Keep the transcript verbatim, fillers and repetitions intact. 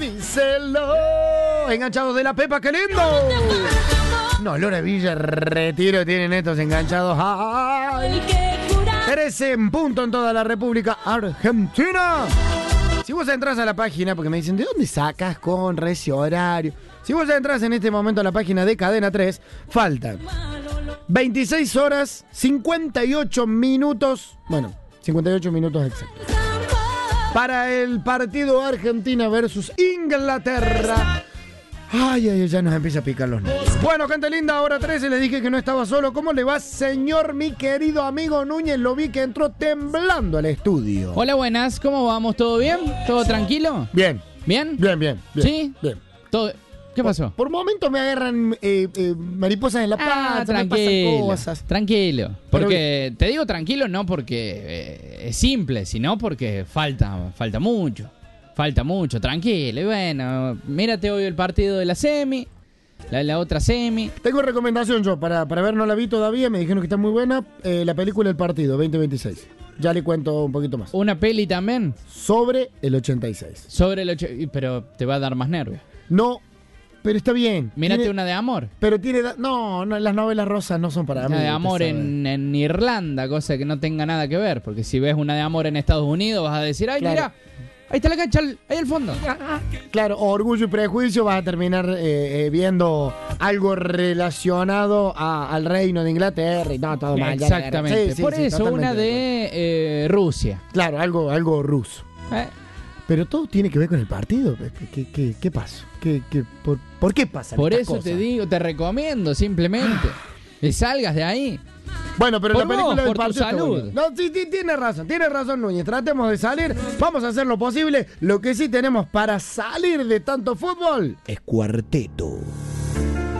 díselo. Enganchados de la Pepa, qué lindo. No, Lora Villa, Retiro tienen estos enganchados. ¡Ay! trece en punto en toda la República Argentina. Si vos entras a la página, porque me dicen, ¿de dónde sacas con recio horario? Si vos entras en este momento a la página de Cadena tres, faltan veintiséis horas, cincuenta y ocho minutos, bueno, cincuenta y ocho minutos exactos, para el partido Argentina versus Inglaterra. Ay, ay, ya nos empieza a picar los nervios. Bueno, gente linda, hora trece, les dije que no estaba solo. ¿Cómo le va, señor, mi querido amigo Núñez? Lo vi que entró temblando al estudio. Hola, buenas, ¿cómo vamos? ¿Todo bien? ¿Todo tranquilo? Bien. ¿Bien? Bien, bien, bien. ¿Sí? Bien. ¿Todo? ¿Qué pasó? Por, por momentos me agarran eh, eh, mariposas en la Ah, panza, me pasan tranquilo, cosas. tranquilo. Pero Porque te digo tranquilo no porque eh, es simple, sino porque falta, falta mucho. Falta mucho, tranquilo. Y bueno, mírate hoy el partido de la semi, la, la otra semi. Tengo recomendación yo, para, para ver, no la vi todavía, me dijeron que está muy buena, eh, la película El Partido, veinte veintiséis. Ya le cuento un poquito más. Una peli también. Sobre el ochenta y seis. Sobre el ocho, pero te va a dar más nervios. No, pero está bien. Mírate Tiene- una de amor. Pero tiene... da- No, no, las novelas rosas no son para mí. Una de usted amor sabe. en, en Irlanda, cosa que no tenga nada que ver. Porque si ves una de amor en Estados Unidos, vas a decir, ay, Claro. mira, ahí está la cancha, al- ahí al fondo. Claro, Orgullo y Prejuicio, vas a terminar eh, eh, viendo algo relacionado a- al reino de Inglaterra y no, todo mal. ya, ya, ya. Exactamente. Sí, sí, Por sí, eso, totalmente una de eh, Rusia. Claro, algo, algo ruso. Eh, Pero todo tiene que ver con el partido. ¿Qué, qué, qué, qué pasa? ¿Qué, qué, por, ¿Por qué pasa? Por eso te digo, te recomiendo simplemente que salgas de ahí. Bueno, pero Por la película vos, del por tu partido está salud. buena. No, sí, sí, tiene razón, tiene razón Núñez. Tratemos de salir, vamos a hacer lo posible. Lo que sí tenemos para salir de tanto fútbol es cuarteto.